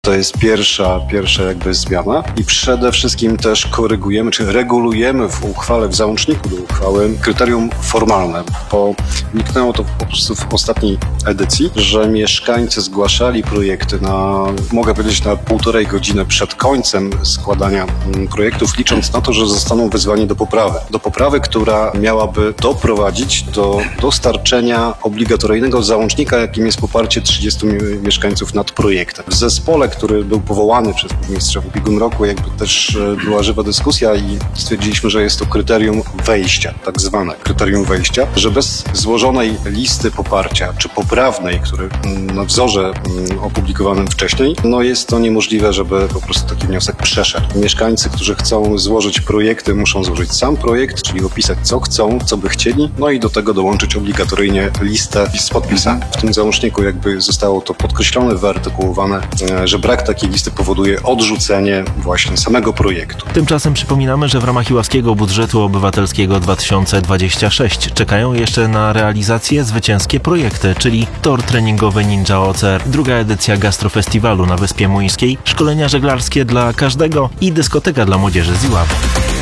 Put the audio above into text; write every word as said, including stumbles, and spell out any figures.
To jest pierwsza, pierwsza jakby zmiana i przede wszystkim też korygujemy, czy regulujemy w uchwale, w załączniku do uchwały kryterium formalne, bo wniknęło to po prostu w ostatniej edycji, że mieszkańcy zgłaszali projekty na, mogę powiedzieć, na półtorej godziny przed końcem składania projektów, licząc na to, że zostaną wezwani do poprawy. Do poprawy, która miałaby doprowadzić do dostarczenia obligatoryjnego załącznika, jakim jest poparcie trzydziestu mieszkańców nad projektem. W zespole, który był powołany przez burmistrza w ubiegłym roku, jakby też była żywa dyskusja i stwierdziliśmy, że jest to kryterium wejścia, tak zwane kryterium wejścia, że bez złożonej listy poparcia, czy poprawnej, który na wzorze opublikowanym wcześniej, no jest to niemożliwe, żeby po prostu taki wniosek przeszedł. Mieszkańcy, którzy chcą złożyć projekty, muszą złożyć sam projekt, czyli opisać, co chcą, co by chcieli, no i do tego dołączyć obligatoryjnie listę z podpisami. W tym załączniku jakby zostało to podkreślone, wyartykułowane, że brak takiej listy powoduje odrzucenie właśnie samego projektu. Tymczasem przypominamy, że w ramach Iławskiego Budżetu Obywatelskiego dwa tysiące dwudziesty szósty czekają jeszcze na realizację zwycięskie projekty, czyli tor treningowy Ninja O C R, druga edycja gastrofestiwalu na Wyspie Młyńskiej, szkolenia żeglarskie dla każdego i dyskoteka dla młodzieży z Iławy.